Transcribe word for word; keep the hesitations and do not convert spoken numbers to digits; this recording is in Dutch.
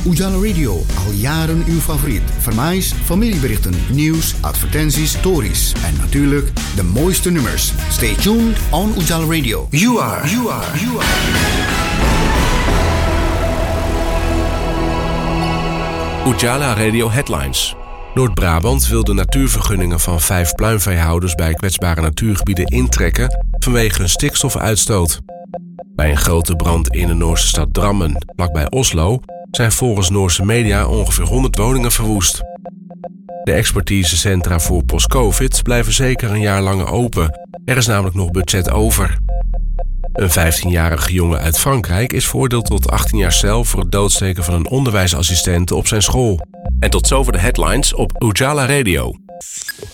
Ujala Radio, al jaren uw favoriet. Vermijs, familieberichten, nieuws, advertenties, stories en natuurlijk de mooiste nummers. Stay tuned on Ujala Radio. You are, you are, you are. Ujala Radio Headlines. Noord-Brabant wil de natuurvergunningen van vijf pluimveehouders bij kwetsbare natuurgebieden intrekken vanwege hun stikstofuitstoot. Bij een grote brand in de Noorse stad Drammen, vlakbij Oslo, zijn volgens Noorse media ongeveer honderd woningen verwoest. De expertisecentra voor post-covid blijven zeker een jaar langer open. Er is namelijk nog budget over. Een vijftienjarige jongen uit Frankrijk is veroordeeld tot achttien jaar cel voor het doodsteken van een onderwijsassistente op zijn school. En tot zover de headlines op Ujala Radio.